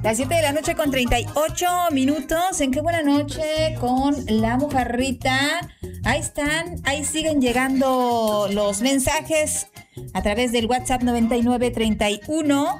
Las 7 de la noche con 38 minutos. En Qué Buena Noche con la Mojarrita. Ahí están, ahí siguen llegando los mensajes a través del WhatsApp 9931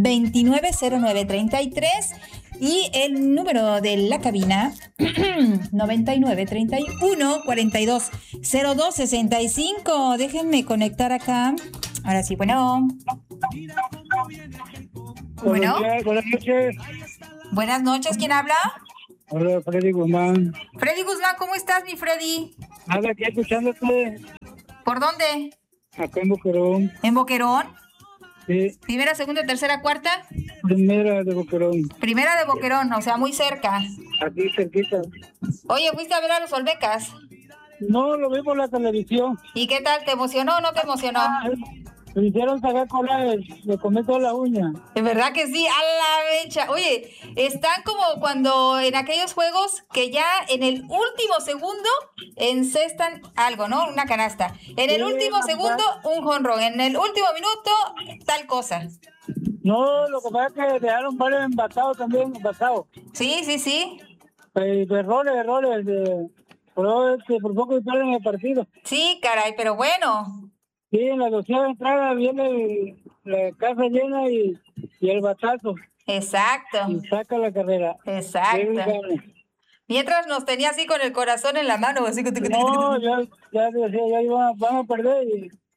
290933 y el número de la cabina 9931 420265. Déjenme conectar acá. Ahora sí, bueno. Bueno. Buenas noches. Buenas noches, ¿quién habla? Hola, Freddy Guzmán. Freddy Guzmán, ¿cómo estás, mi Freddy? Nada, aquí escuchándote. ¿Por dónde? Acá en Boquerón. ¿En Boquerón? Sí, ¿Primera, segunda, tercera, cuarta? primera de Boquerón. Primera de Boquerón, o sea, muy cerca. Aquí cerquita. Oye, ¿fuiste a ver a los Olmecas? No, lo vi por la televisión. ¿Y qué tal? ¿Te emocionó o no te emocionó? Me hicieron sacar cola, le comí toda la uña. De verdad que sí, a la mecha. Oye, están como cuando en aquellos juegos que ya en el último segundo encestan algo, ¿no? Una canasta. En el Sí, último segundo, un jonrón. En el último minuto, tal cosa. No, lo que pasa es que dejaron varios embatados también, embatados. Sí, sí, sí. Errores. Por poco pierden el partido. Sí, caray, pero bueno. Sí, en la 12ª entrada viene la casa llena y el batazo. Exacto. Y saca la carrera. Exacto. Mientras nos tenía así con el corazón en la mano, así que... No, ya decía, van a perder,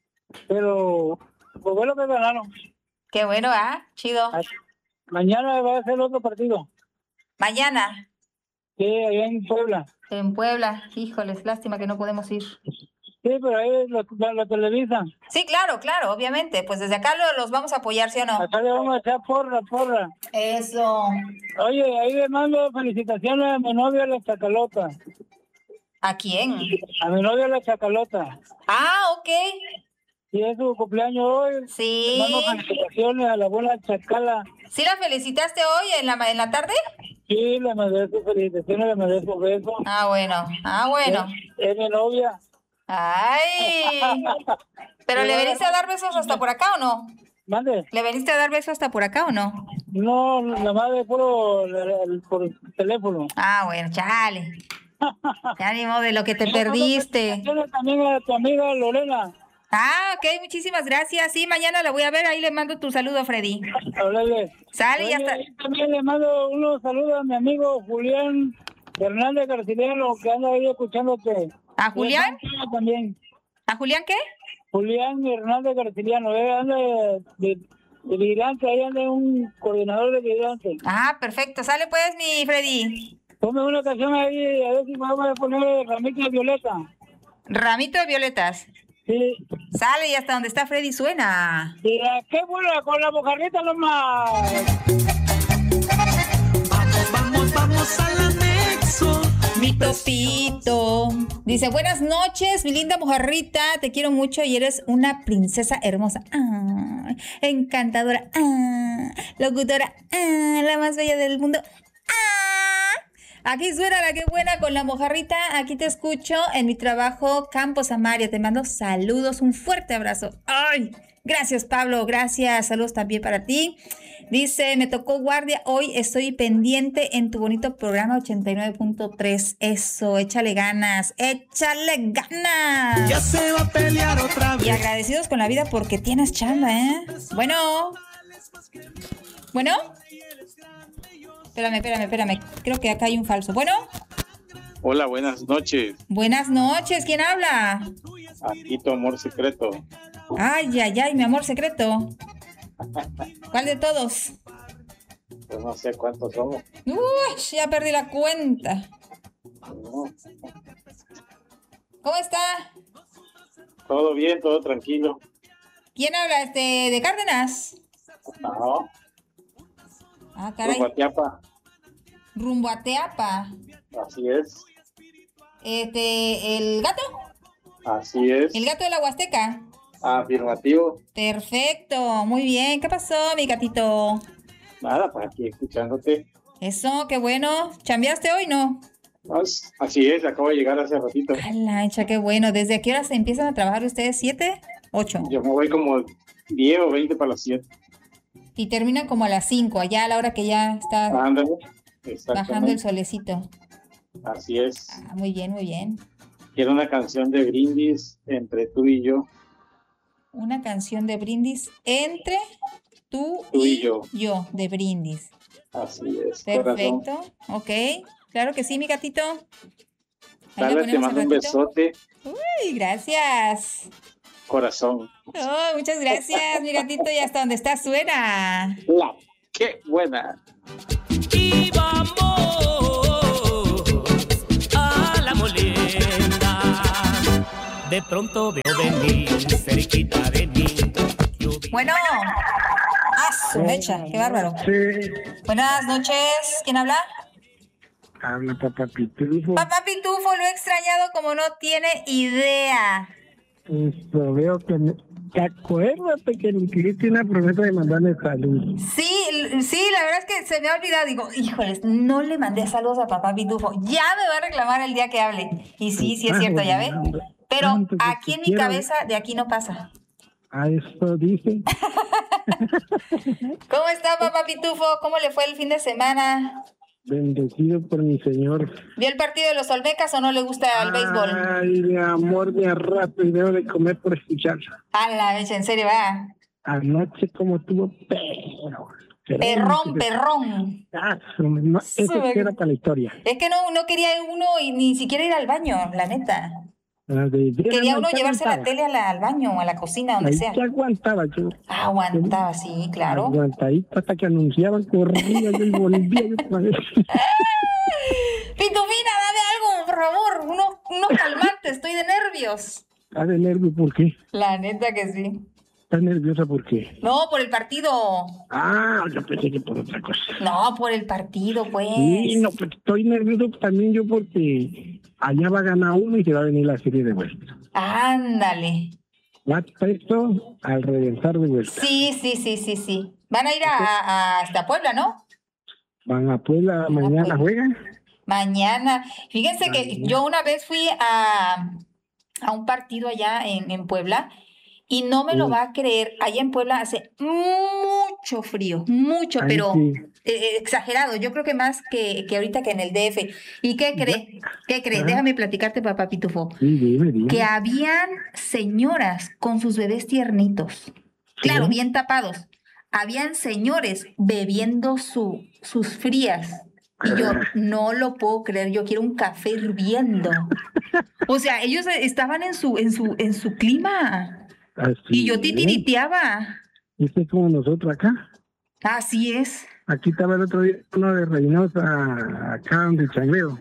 pero pues bueno que ganaron. Qué bueno, chido. Mañana va a ser otro partido. Mañana. Sí, allá en Puebla. En Puebla. Híjoles, lástima que no podemos ir. Sí, pero ahí lo televisan. Sí, claro, obviamente. Pues desde acá los vamos a apoyar, ¿sí o no? Acá le vamos a echar porra. Eso. Oye, ahí le mando felicitaciones a mi novia la Chacalota. ¿A quién? A mi novia la Chacalota. Ok. Y es su cumpleaños hoy. Sí. Le mando felicitaciones a la buena Chacala. ¿Sí la felicitaste hoy en la tarde? Sí, le mandé sus felicitaciones, le mandé su beso. Bueno. Es mi novia. Ay. ¿Pero le veniste a dar besos hasta por acá o no? ¿Mande? ¿Le veniste a dar besos hasta por acá o no? No, nada más de por teléfono. Bueno, chale. Ya ni modo de lo que te perdiste. También a tu amiga Lorena. Ok, muchísimas gracias. Sí, mañana la voy a ver, ahí le mando tu saludo, Freddy. Háblale. Sale y hasta... También le mando unos saludos a mi amigo Julián Hernández Garciliano, que anda ahí escuchándote. ¿A Julián? También. ¿A Julián qué? Julián Hernández Garciliano, anda de vigilante, ahí anda un coordinador de vigilante. Perfecto. Sale pues, mi Freddy. Ponme una canción ahí, a ver si vamos a poner Ramito de Violeta. Ramito de violetas. Sí. Sale y hasta donde está Freddy suena. Mira, qué buena con la Mojarrita nomás. Vamos al anexo. Mi topito. Dice, buenas noches, mi linda Mojarrita. Te quiero mucho y eres una princesa hermosa. Encantadora. Locutora. La más bella del mundo. Aquí suena la que buena con la Mojarrita. Aquí te escucho en mi trabajo Campo Samaria. Te mando saludos, un fuerte abrazo. ¡Ay! Gracias, Pablo. Gracias. Saludos también para ti. Dice, me tocó guardia. Hoy estoy pendiente en tu bonito programa 89.3. Eso, échale ganas. ¡Échale ganas! Ya se va a pelear otra vez. Y agradecidos con la vida porque tienes chamba, ¿eh? Bueno. Espérame. Creo que acá hay un falso. Bueno. Hola, buenas noches. Buenas noches. ¿Quién habla? Aquí tu amor secreto. Ay, mi amor secreto. ¿Cuál de todos? Pues no sé cuántos somos. Ya perdí la cuenta. No. ¿Cómo está? Todo bien, todo tranquilo. ¿Quién habla? ¿De Cárdenas? No. Caray. Rumbo a Teapa. Rumbo a Teapa. Así es. ¿El gato? Así es. ¿El gato de la Huasteca? Afirmativo. Perfecto, muy bien. ¿Qué pasó, mi gatito? Nada, pues aquí escuchándote. Eso, qué bueno. ¿Chambeaste hoy, no? Pues, así es, acabo de llegar hace ratito. ¡Hala, qué bueno! ¿Desde qué hora se empiezan a trabajar ustedes? ¿7? ¿8? Yo me voy como 10 o 20 para las 7. Y terminan como a las 5, allá a la hora que ya está Ándale, bajando el exactamente. solecito. Así es. Ah, muy bien, muy bien. Quiero una canción de brindis entre tú y yo. Una canción de brindis entre tú Tú y y yo. yo, de brindis. Así es, corazón. Perfecto, ok. Claro que sí, mi gatito. Ahí la Dale, te ponemos mando al un ratito. besote, Uy, gracias. corazón. Oh, muchas gracias, mi gatito. Y hasta donde está suena. La, qué buena. Y vamos a la molienda. De pronto veo venir cerquita de mí. Bueno. Ah, su mecha, qué bárbaro. Sí, Buenas noches. ¿Quién habla? habla Papá Pitufo. Papá Pitufo, lo he extrañado como no tiene idea. Veo que acuérdate que me hiciste una promesa de mandarle salud. Sí, la verdad es que se me ha olvidado. Digo, híjoles, no le mandé saludos a Papá Pitufo. Ya me va a reclamar el día que hable. Y sí, es cierto, ya ve. Pero Antes de aquí que en mi quiera- cabeza, de aquí no pasa. A eso dice. ¿Cómo está, Papá Pitufo? ¿Cómo le fue el fin de semana? Bendecido por mi Señor. ¿Vio el partido de los Olmecas o no le gusta el béisbol? Ay, mi amor, me arrastro y debo de comer por escuchar. A la mecha, en serio, va. Anoche como tuvo perro. Perrón. Ah, no, eso Sube. sí era para la historia. Es que no quería uno y ni siquiera ir al baño, la neta. Quería uno llevarse la tele al baño o a la cocina, donde Ahí sea. que aguantaba yo. Aguantaba, sí, claro. Aguantadito hasta que anunciaban, corría yo y volvía yo otra vez. Pitufina, dame algo, por favor. Unos calmantes, estoy de nervios. ¿Estás de nervio por qué? La neta que sí. ¿Estás nerviosa por qué? No, por el partido. Ah, yo pensé que por otra cosa. No, por el partido, pues. Sí, no, pues estoy nervioso también yo porque allá va a ganar uno y se va a venir la serie de vuelta. Ándale. Va esto al reventar de vuelta. Sí. Van a ir hasta Puebla, ¿no? Van a Puebla, mañana juegan. Mañana. Fíjense que yo una vez fui a un partido allá en Puebla y no me lo va a creer. Allá en Puebla hace mucho frío, mucho, Ahí pero sí. exagerado. Yo creo que más que ahorita que en el DF. ¿Y qué cree? ¿Qué cree? Déjame platicarte, Papá Pitufo. Sí, dime. Que habían señoras con sus bebés tiernitos. Claro, bien tapados. Habían señores bebiendo sus frías. Y yo no lo puedo creer, yo quiero un café hirviendo. O sea, ellos estaban en su clima. Así Y yo es. titiriteaba. Este es como nosotros acá. Así es. Aquí estaba el otro día uno de Reynosa, acá donde el changreo.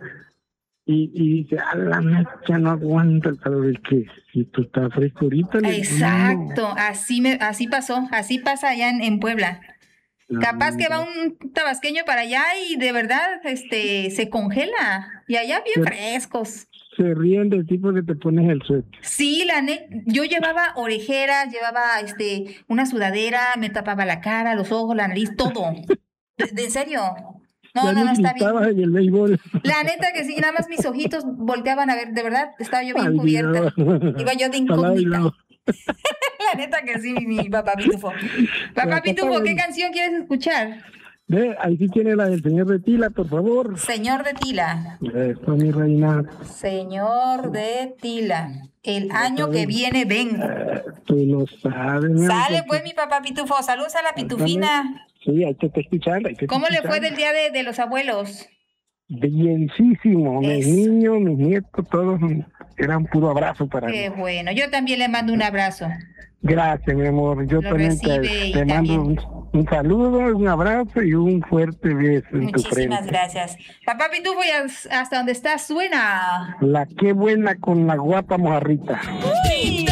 Y dice, a la mecha no aguanta el calor. Es que si tú estás fresco ahorita. Exacto, así pasó, así pasa allá en Puebla. Capaz que va un tabasqueño para allá y de verdad se congela. Y allá bien frescos. Se ríen del tipo que te pones el suéter. Sí, yo llevaba orejeras, llevaba una sudadera, me tapaba la cara, los ojos, la nariz, todo. ¿En serio? No, está bien. Estabas en el béisbol. La neta que sí, nada más mis ojitos volteaban a ver, de verdad, estaba yo bien Ay, cubierta. Dios. Iba yo de Al lado y incógnita. lado. La neta que sí, mi papá Pitufo. Papá Pitufo, ¿qué canción quieres escuchar? Ve, ahí sí tiene la del señor de Tila, por favor. Señor de Tila. Eso, mi reina. Señor de Tila. El año que viene, ven. Tú lo sabes. mi amor. Sale pues mi papá Pitufo. Saludos a la Pitufina. Sí, hay que escucharla. ¿Cómo le fue del día de los abuelos? Bienísimo. Mis Eso. niños, mis nietos, todos eran puro abrazo para Qué mí. bueno. Yo también le mando un abrazo. Gracias, mi amor. Yo Lo también recibe y te mando también. un saludo, un abrazo y un fuerte beso en tu Muchísimas frente. gracias. Papá Pitufo, y hasta donde está suena. La qué buena con la guapa mojarrita. ¡Ay!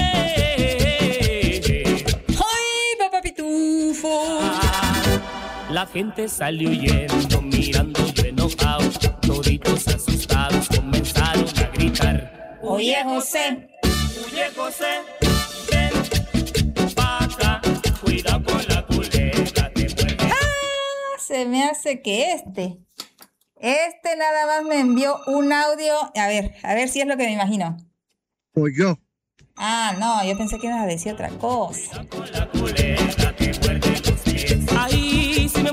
¡Ay, papá Pitufo! La gente salió huyendo, mirando yo enojado. Toditos asustados comenzaron a gritar. Oye, José. Oye, José, ven pa' acá. Cuidado con la culebra, te muerde. Se me hace que este nada más me envió un audio. A ver si es lo que me imagino. O yo. Ah, no, yo pensé que ibas a decir otra cosa. Con la culebra te muerde los pies. Ahí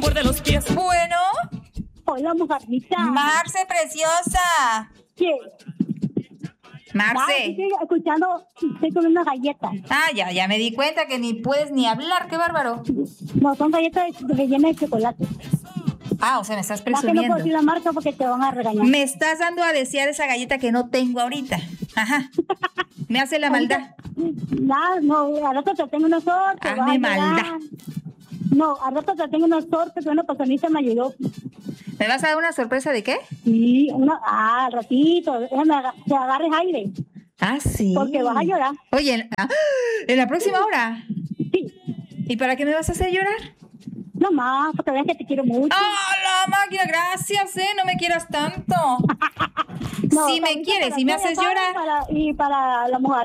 muerde los pies. Bueno, Hola, mujercita. Marce preciosa. ¿Qué? Marce. Estoy escuchando, estoy comiendo galletas. Ah, ya me di cuenta que ni puedes ni hablar, qué bárbaro. No, son galletas rellenas de chocolate. Ah, o sea, me estás Más que no puedo presumiendo. decir la marca porque te van a regañar. Me estás dando a desear esa galleta que no tengo ahorita. Ajá. Me hace la maldad. No, al rato te tengo unos sortes. Hazme maldad. No, al rato te tengo unos sortes que una personita me ayudó. ¿Me vas a dar una sorpresa de qué? Sí, al ratito, déjame que agarres aire, Ah, sí. porque vas a llorar. Oye, ¿en la próxima hora? Sí, ¿Y para qué me vas a hacer llorar? nomás, porque veas que te quiero mucho. ¡Ah, la máquina! Gracias, no me quieras tanto. No, Si me ahorita quieres para y me ti, haces para- llorar. y para la mujer.